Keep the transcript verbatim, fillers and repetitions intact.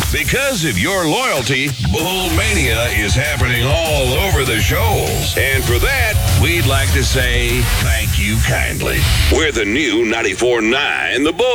Because of your loyalty, Bullmania is happening all over the shoals. And for that, we'd like to say thank you kindly. We're the new ninety-four point nine The Bull.